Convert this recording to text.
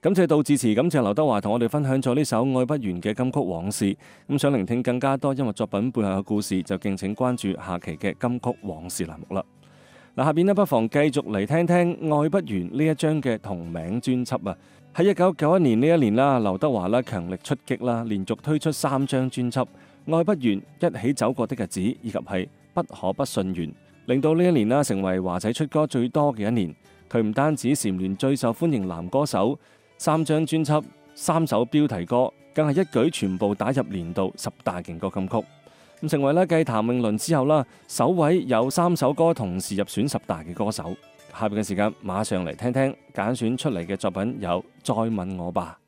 感謝杜自持，感謝劉德華同我哋分享咗呢首愛不完嘅金曲往事。咁想聆聽更加多音樂作品背後嘅故事，就敬請關注下期嘅金曲往事欄目啦。嗱，下邊呢，不妨繼續嚟聽聽愛不完呢一張嘅同名專輯啊。喺1991年呢一年啦，劉德華強力出擊啦，連續推出3張專輯，愛不完、一起走過的日子以及係不可不信緣，令到呢一年成為華仔出歌最多嘅一年。佢唔單止蟬聯最受歡迎男歌手，3張專輯、3首標題歌，更係一舉全部打入年度10大勁歌金曲，咁成為繼譚詠麟之後首位有3首歌同時入選10大嘅歌手。下邊嘅時間馬上嚟聽聽揀選出嚟嘅作品有《再吻我吧》。